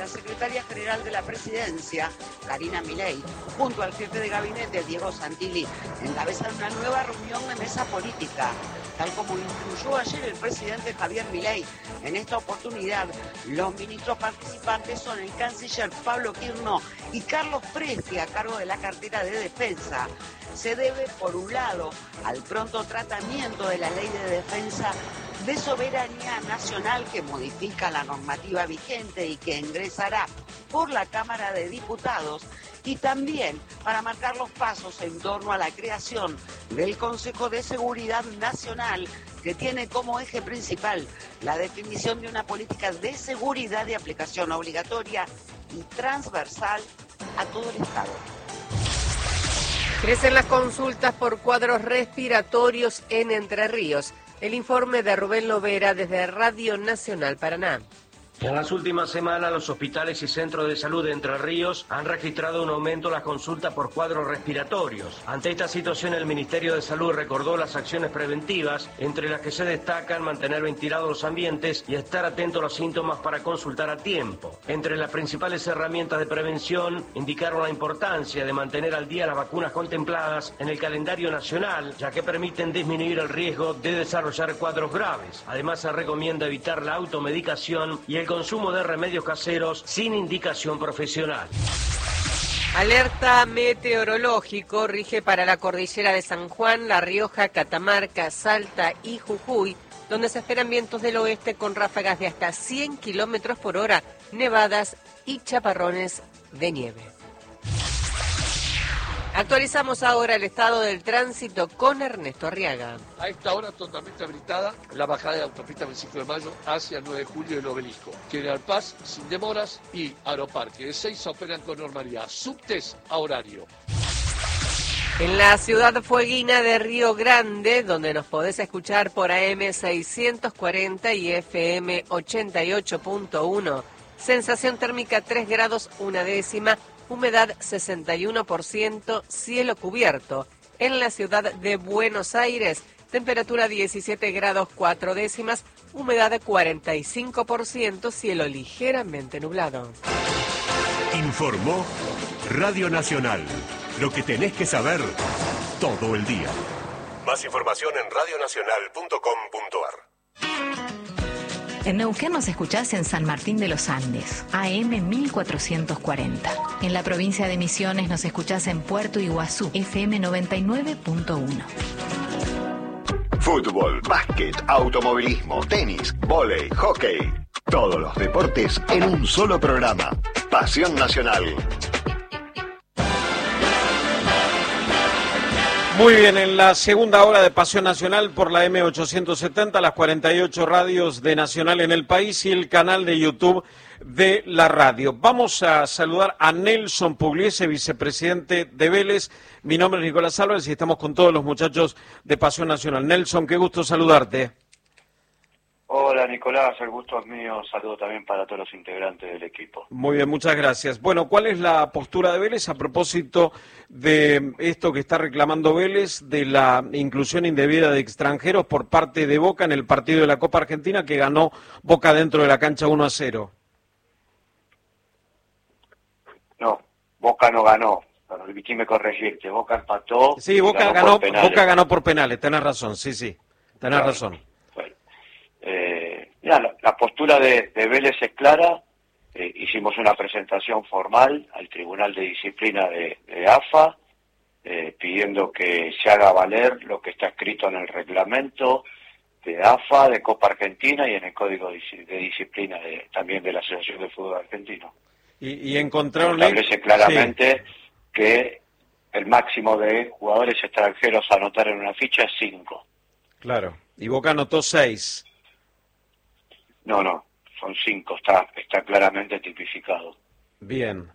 la secretaria general de la Presidencia, Karina Milei, junto al jefe de gabinete, Diego Santilli, encabezan una nueva reunión de mesa política, tal como instruyó ayer el presidente Javier Milei. En esta oportunidad, los ministros participantes son el canciller Pablo Quirno y Carlos Presti, a cargo de la cartera de Defensa. Se debe, por un lado, al pronto tratamiento de la Ley de Defensa de Soberanía Nacional, que modifica la normativa vigente y que ingresará por la Cámara de Diputados, y también para marcar los pasos en torno a la creación del Consejo de Seguridad Nacional, que tiene como eje principal la definición de una política de seguridad de aplicación obligatoria y transversal a todo el Estado. Crecen las consultas por cuadros respiratorios en Entre Ríos. El informe de Rubén Lovera desde Radio Nacional Paraná. En las últimas semanas, los hospitales y centros de salud de Entre Ríos han registrado un aumento en las consultas por cuadros respiratorios. Ante esta situación, el Ministerio de Salud recordó las acciones preventivas, entre las que se destacan mantener ventilados los ambientes y estar atento a los síntomas para consultar a tiempo. Entre las principales herramientas de prevención, indicaron la importancia de mantener al día las vacunas contempladas en el calendario nacional, ya que permiten disminuir el riesgo de desarrollar cuadros graves. Además, se recomienda evitar la automedicación y el consumo de remedios caseros sin indicación profesional. Alerta meteorológico rige para la cordillera de San Juan, La Rioja, Catamarca, Salta y Jujuy, donde se esperan vientos del oeste con ráfagas de hasta 100 kilómetros por hora, nevadas y chaparrones de nieve. Actualizamos ahora el estado del tránsito con Ernesto Arriaga. A esta hora totalmente habilitada la bajada de la autopista 25 de Mayo hacia el 9 de julio y el Obelisco. General Paz sin demoras y Aeroparque de 6 operan con normalidad. Subtes a horario. En la ciudad fueguina de Río Grande, donde nos podés escuchar por AM 640 y FM 88.1, sensación térmica 3 grados una décima, humedad 61%, cielo cubierto. En la ciudad de Buenos Aires, temperatura 17 grados 4 décimas, humedad 45%, cielo ligeramente nublado. Informó Radio Nacional. Lo que tenés que saber todo el día. Más información en radionacional.com.ar. En Neuquén nos escuchás en San Martín de los Andes, AM 1440. En la provincia de Misiones nos escuchás en Puerto Iguazú, FM 99.1. Fútbol, básquet, automovilismo, tenis, vóley, hockey. Todos los deportes en un solo programa. Pasión Nacional. Muy bien, en la segunda hora de Pasión Nacional por la M870, las 48 radios de Nacional en el país y el canal de YouTube de la radio. Vamos a saludar a Nelson Pugliese, vicepresidente de Vélez. Mi nombre es Nicolás Álvarez y estamos con todos los muchachos de Pasión Nacional. Nelson, qué gusto saludarte. Hola Nicolás, el gusto es mío. Saludo también para todos los integrantes del equipo. Muy bien, muchas gracias. Bueno, ¿cuál es la postura de Vélez a propósito de esto que está reclamando Vélez, de la inclusión indebida de extranjeros por parte de Boca en el partido de la Copa Argentina que ganó Boca dentro de la cancha 1-0? No, Boca no ganó. Pero me corregiste, Boca empató. Sí, Boca ganó por penales, tenés razón, sí, tenés razón. Mira, la postura de Vélez es clara. Hicimos una presentación formal al Tribunal de Disciplina de AFA, pidiendo que se haga valer lo que está escrito en el reglamento de AFA, de Copa Argentina y en el Código de Disciplina también de la Asociación de Fútbol Argentino. Y encontraron... Establece claramente que el máximo de jugadores extranjeros a anotar en una ficha es 5. Claro, y Boca anotó 6. No, son 5, está claramente tipificado. Bien.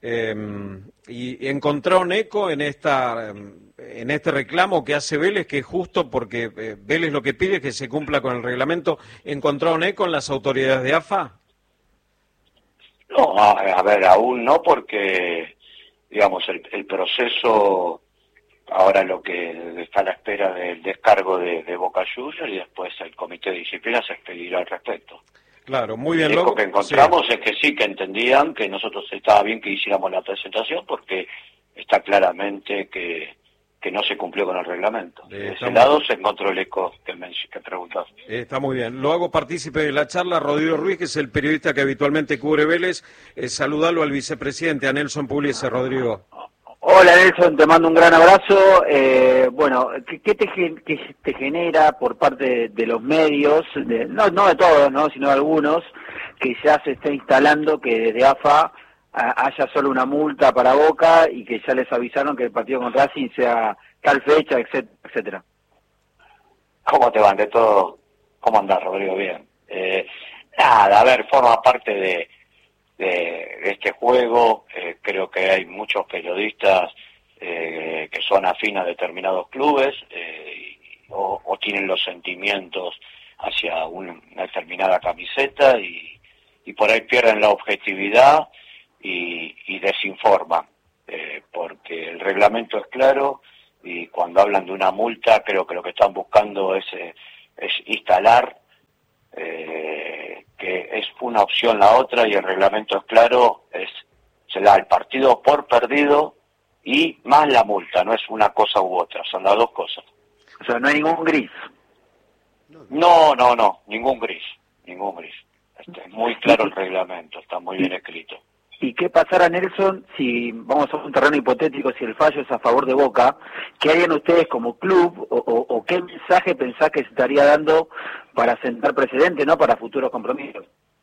Y encontraron eco en este reclamo que hace Vélez, que es justo porque Vélez lo que pide es que se cumpla con el reglamento. ¿Encontraron eco en las autoridades de AFA? No, a ver, aún no, porque, digamos, el proceso ahora lo que está a la espera del descargo de Boca Juniors y después el comité de disciplina se expedirá al respecto. Claro, muy bien. Lo Luego, que encontramos sí. es que sí, que entendían que nosotros estaba bien que hiciéramos la presentación porque está claramente que no se cumplió con el reglamento. De ese lado se encontró el eco que preguntaste. Está muy bien. Lo hago partícipe de la charla. Rodrigo Ruiz, que es el periodista que habitualmente cubre Vélez. Saludalo al vicepresidente, a Nelson Pugliese. Rodrigo. Hola Nelson, te mando un gran abrazo. Bueno, ¿qué te genera por parte de los medios, no de todos, ¿no? Sino de algunos, que ya se está instalando que desde AFA haya solo una multa para Boca y que ya les avisaron que el partido con Racing sea tal fecha, etcétera? ¿Cómo te van de todo? ¿Cómo andás, Rodrigo? Bien. Nada, a ver, forma parte de este juego. Creo que hay muchos periodistas que son afines a determinados clubes o tienen los sentimientos hacia una determinada camiseta y por ahí pierden la objetividad y desinforman, porque el reglamento es claro y cuando hablan de una multa creo que lo que están buscando es instalar que es una opción la otra y el reglamento es claro, se da el partido por perdido y más la multa, no es una cosa u otra, son las dos cosas. O sea, no hay ningún gris. No, ningún gris. Es muy claro el reglamento, está muy bien escrito. ¿Y qué pasará, Nelson, si vamos a un terreno hipotético, si el fallo es a favor de Boca? ¿Qué harían ustedes como club o qué mensaje pensás que se estaría dando para sentar precedente, ¿no? Para futuros compromisos.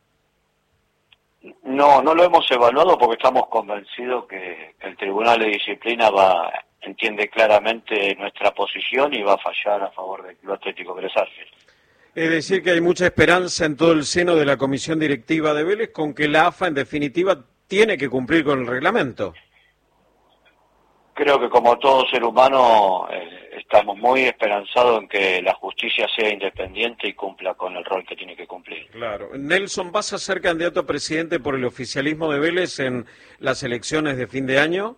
No lo hemos evaluado porque estamos convencidos que el Tribunal de Disciplina entiende claramente nuestra posición y va a fallar a favor del Club Atlético Vélez Arfield. Es decir, que hay mucha esperanza en todo el seno de la comisión directiva de Vélez con que la AFA, en definitiva, tiene que cumplir con el reglamento. Creo que como todo ser humano estamos muy esperanzados en que la justicia sea independiente y cumpla con el rol que tiene que cumplir. Claro. Nelson, ¿vas a ser candidato a presidente por el oficialismo de Vélez en las elecciones de fin de año?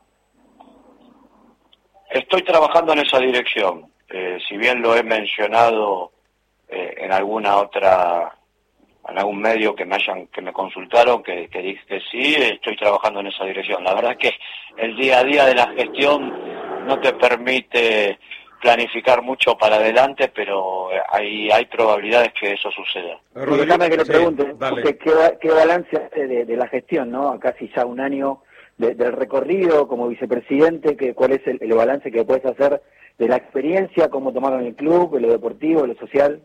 Estoy trabajando en esa dirección. Si bien lo he mencionado en alguna otra, en algún medio que me consultaron, que dije que sí, estoy trabajando en esa dirección. La verdad es que el día a día de la gestión no te permite planificar mucho para adelante, pero hay probabilidades que eso suceda. Déjame que le pregunte, ¿qué balance hace de la gestión, ¿no? A casi ya un año del recorrido como vicepresidente, ¿cuál es el balance que puedes hacer de la experiencia, cómo tomaron el club, de lo deportivo, de lo social?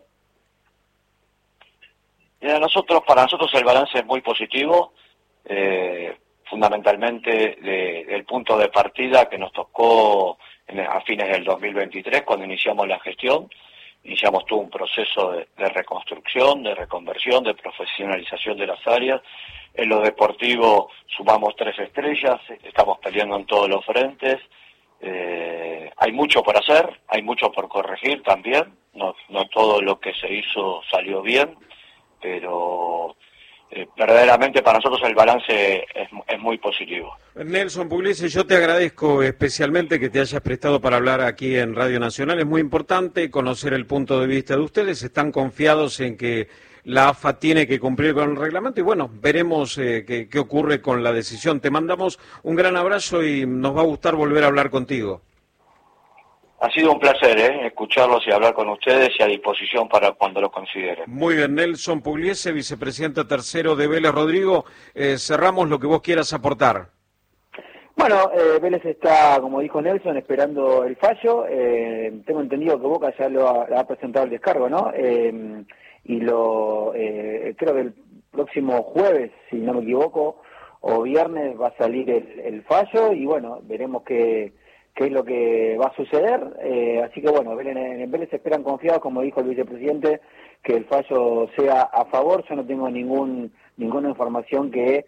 Para nosotros el balance es muy positivo, fundamentalmente del punto de partida que nos tocó a fines del 2023, cuando iniciamos la gestión. Iniciamos todo un proceso de reconstrucción, de reconversión, de profesionalización de las áreas. En lo deportivo sumamos 3 estrellas, estamos peleando en todos los frentes. Hay mucho por hacer, hay mucho por corregir también. No todo lo que se hizo salió bien, pero verdaderamente para nosotros el balance es muy positivo. Nelson Pugliese, yo te agradezco especialmente que te hayas prestado para hablar aquí en Radio Nacional. Es muy importante conocer el punto de vista de ustedes. Están confiados en que la AFA tiene que cumplir con el reglamento y bueno, veremos qué ocurre con la decisión. Te mandamos un gran abrazo y nos va a gustar volver a hablar contigo. Ha sido un placer escucharlos y hablar con ustedes y a disposición para cuando lo consideren. Muy bien, Nelson Pugliese, vicepresidente tercero de Vélez. Rodrigo, cerramos lo que vos quieras aportar. Bueno, Vélez está, como dijo Nelson, esperando el fallo. Tengo entendido que Boca ya lo ha presentado el descargo, ¿no? Y creo que el próximo jueves, si no me equivoco, o viernes va a salir el fallo y bueno, veremos qué es lo que va a suceder. Así que bueno, en Vélez esperan confiados, como dijo el vicepresidente, que el fallo sea a favor. Yo no tengo ninguna información que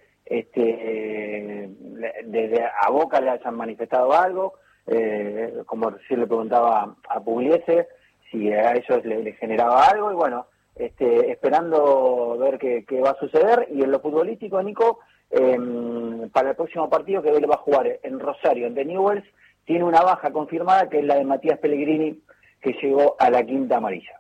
desde a Boca le hayan manifestado algo, como recién le preguntaba a Pugliese si a ellos les generaba algo, y bueno, esperando ver qué va a suceder. Y en lo futbolístico, Nico, para el próximo partido que Vélez va a jugar en Rosario, en The Newell's, tiene una baja confirmada, que es la de Matías Pellegrini, que llegó a la quinta amarilla.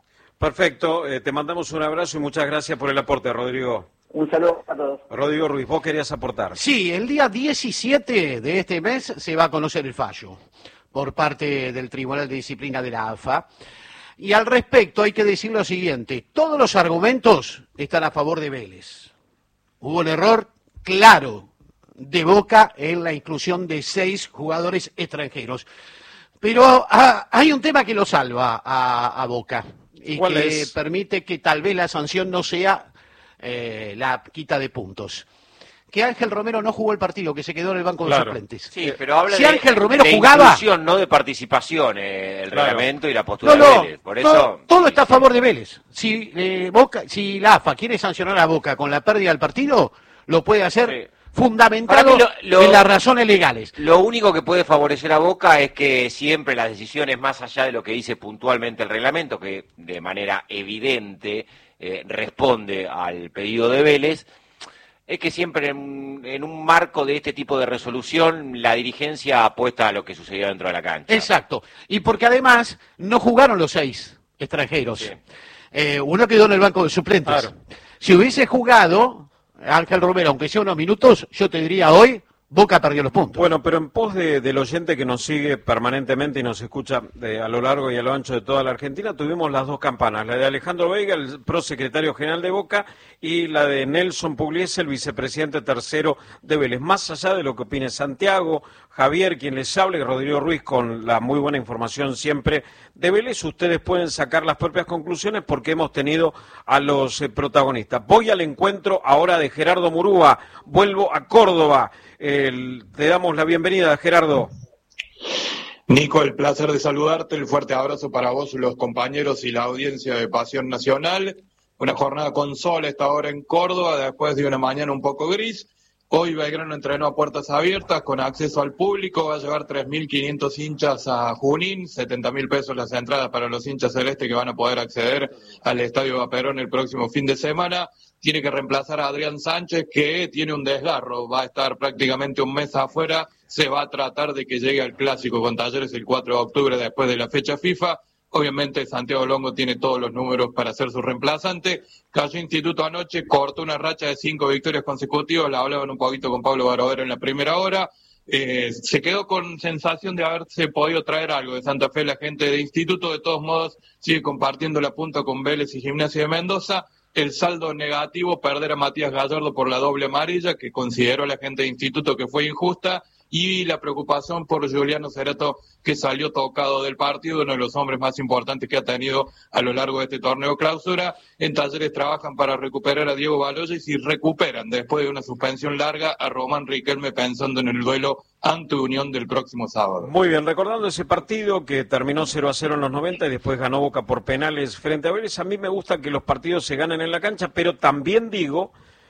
Perfecto, te mandamos un abrazo y muchas gracias por el aporte, Rodrigo. Un saludo a todos. Rodrigo Ruiz, vos querías aportar. Sí, el día 17 de este mes se va a conocer el fallo por parte del Tribunal de Disciplina de la AFA. Y al respecto hay que decir lo siguiente, todos los argumentos están a favor de Vélez. Hubo un error claro de Boca en la inclusión de 6 jugadores extranjeros. Pero hay un tema que lo salva a Boca y que permite que tal vez la sanción no sea la quita de puntos. Que Ángel Romero no jugó el partido, que se quedó en el banco de suplentes. Sí, pero habla si Ángel Romero de jugaba, inclusión, no de participación, el reglamento y la postura de Vélez. Por eso todo está a favor de Vélez. Si la AFA quiere sancionar a Boca con la pérdida del partido, lo puede hacer fundamentado en las razones legales. Lo único que puede favorecer a Boca es que siempre las decisiones, más allá de lo que dice puntualmente el reglamento, que de manera evidente responde al pedido de Vélez, es que siempre en un marco de este tipo de resolución la dirigencia apuesta a lo que sucedió dentro de la cancha. Exacto. Y porque además no jugaron los 6 extranjeros. Sí. Uno quedó en el banco de suplentes. Claro. Si hubiese jugado Ángel Romero, aunque sea unos minutos, yo te diría hoy, Boca perdió los puntos. Bueno, pero en pos del oyente que nos sigue permanentemente y nos escucha a lo largo y a lo ancho de toda la Argentina, tuvimos las 2 campanas, la de Alejandro Veiga, el prosecretario general de Boca, y la de Nelson Pugliese, el vicepresidente tercero de Vélez. Más allá de lo que opine Santiago, Javier, quien les hable, y Rodrigo Ruiz, con la muy buena información siempre de Vélez, ustedes pueden sacar las propias conclusiones porque hemos tenido a los protagonistas. Voy al encuentro ahora de Gerardo Murúa, vuelvo a Córdoba. Te damos la bienvenida, Gerardo. Nico, el placer de saludarte, el fuerte abrazo para vos, los compañeros y la audiencia de Pasión Nacional. Una jornada con sol a esta hora en Córdoba, después de una mañana un poco gris. Hoy Belgrano entrenó a puertas abiertas, con acceso al público, va a llevar 3.500 hinchas a Junín, 70.000 pesos las entradas para los hinchas celestes que van a poder acceder al Estadio Vaperón el próximo fin de semana. Tiene que reemplazar a Adrián Sánchez, que tiene un desgarro, va a estar prácticamente un mes afuera, se va a tratar de que llegue al Clásico con Talleres el 4 de octubre después de la fecha FIFA. Obviamente Santiago Longo tiene todos los números para ser su reemplazante. Cayó Instituto anoche, cortó una racha de 5 victorias consecutivas, la hablaban un poquito con Pablo Barovero en la primera hora. Se quedó con sensación de haberse podido traer algo de Santa Fe la gente de Instituto. De todos modos sigue compartiendo la punta con Vélez y Gimnasia de Mendoza. El saldo negativo, perder a Matías Gallardo por la doble amarilla, que consideró la gente de Instituto que fue injusta, y la preocupación por Juliano Cerato, que salió tocado del partido, uno de los hombres más importantes que ha tenido a lo largo de este torneo clausura. En Talleres trabajan para recuperar a Diego Baloyes y recuperan, después de una suspensión larga, a Román Riquelme, pensando en el duelo ante Unión del próximo sábado. Muy bien, recordando ese partido que terminó 0-0 en los 90 y después ganó Boca por penales frente a Vélez. A mí me gusta que los partidos se ganen en la cancha, pero también digo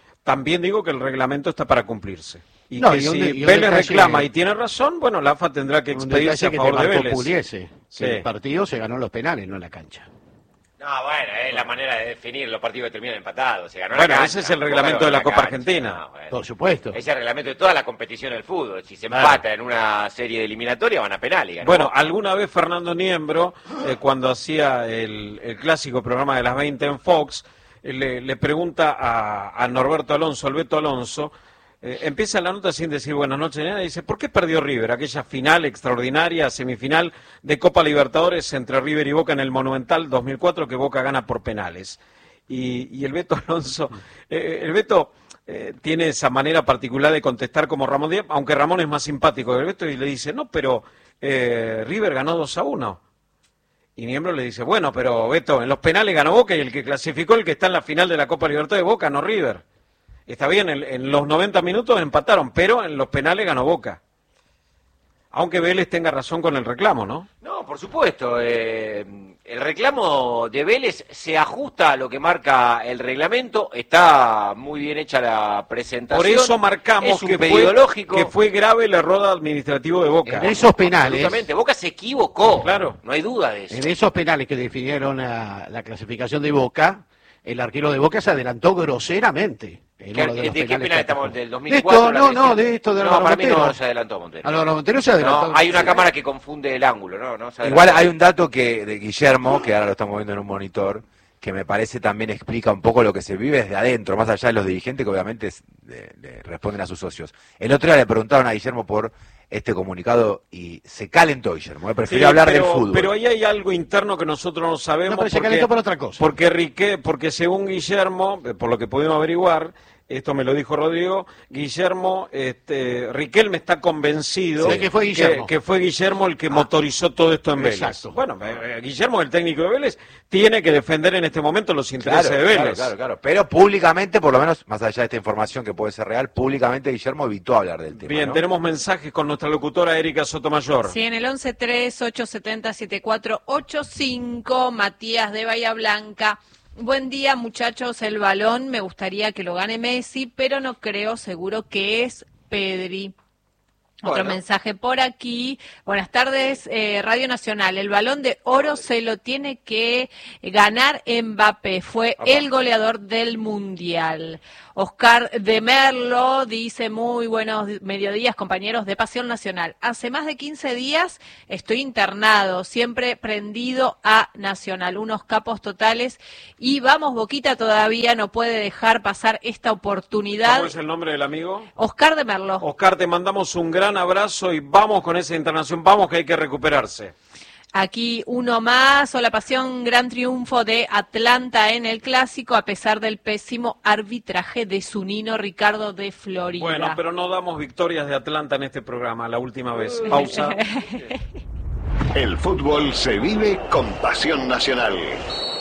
que el reglamento está para cumplirse. Y no, que si Vélez reclama y tiene razón, bueno, la AFA tendrá que expedirse a favor de Vélez. Pugliese, sí. El partido se ganó en los penales, no en la cancha. No, bueno, es la manera de definir los partidos que terminan empatados. Se ganó bueno, la cancha, ese es el reglamento de la Copa Argentina. No, bueno. Por supuesto. Ese es el reglamento de toda la competición del fútbol. Si se empata en una serie de eliminatoria, van a penales. Bueno, alguna vez Fernando Niembro, cuando hacía el clásico programa de las 20 en Fox, le pregunta a Norberto Alonso, al Beto Alonso, empieza la nota sin decir buenas noches ni nada, y dice, ¿por qué perdió River? Aquella final extraordinaria, semifinal de Copa Libertadores entre River y Boca en el Monumental 2004, que Boca gana por penales. Y el Beto Alonso, tiene esa manera particular de contestar como Ramón Díaz, aunque Ramón es más simpático que el Beto, y le dice, no, pero River ganó 2-1. Y Niembro le dice, bueno, pero Beto, en los penales ganó Boca y el que clasificó, el que está en la final de la Copa Libertadores de Boca, no River. Está bien, en los 90 minutos empataron, pero en los penales ganó Boca. Aunque Vélez tenga razón con el reclamo, ¿no? No, por supuesto. El reclamo de Vélez se ajusta a lo que marca el reglamento. Está muy bien hecha la presentación. Por eso marcamos que fue grave el error administrativo de Boca. En esos penales. Absolutamente. Boca se equivocó. Claro. No hay duda de eso. En esos penales que definieron la clasificación de Boca, el arquero de Boca se adelantó groseramente. ¿De qué penal estamos? ¿Del 2004? De esto de Álvaro Montero. Para mí no se adelantó Montero. Álvaro Montero se adelantó. No, hay una cámara que confunde el ángulo, ¿no? Igual hay un dato de Guillermo, que ahora lo estamos viendo en un monitor, que me parece también explica un poco lo que se vive desde adentro, más allá de los dirigentes que obviamente le responden a sus socios. El otro día le preguntaron a Guillermo por este comunicado y se calentó Guillermo, prefirió hablar del fútbol. Pero ahí hay algo interno que nosotros no sabemos. No, pero se calentó por otra cosa. Porque según Guillermo, por lo que pudimos averiguar, esto me lo dijo Rodrigo, Guillermo, Riquelme está convencido de que fue Guillermo. Que fue Guillermo el que motorizó todo esto en Vélez. Exacto. Bueno, Guillermo, el técnico de Vélez, tiene que defender en este momento los intereses de Vélez. Claro. Pero públicamente, por lo menos, más allá de esta información que puede ser real, públicamente Guillermo evitó hablar del tema. Bien, ¿no? tenemos mensajes con nuestra locutora Erika Sotomayor. Sí, en el 11-3-870-7485, Matías de Bahía Blanca. Buen día, muchachos, el balón me gustaría que lo gane Messi, pero no creo, seguro que es Pedri. Otro mensaje por aquí. Buenas tardes, Radio Nacional. El Balón de Oro se lo tiene que ganar Mbappé. Fue el goleador del Mundial. Oscar de Merlo dice, muy buenos mediodías, compañeros de Pasión Nacional. Hace más de 15 días estoy internado, siempre prendido a Nacional. Unos capos totales. Y vamos, Boquita todavía no puede dejar pasar esta oportunidad. ¿Cómo es el nombre del amigo? Oscar de Merlo. Oscar, te mandamos un gran abrazo y vamos con esa internación. Vamos, que hay que recuperarse. Aquí uno más, Hola Pasión, gran triunfo de Atlanta en el Clásico, a pesar del pésimo arbitraje de Zunino Ricardo de Florida. Bueno, pero no damos victorias de Atlanta en este programa, la última vez. Pausa. El fútbol se vive con Pasión Nacional.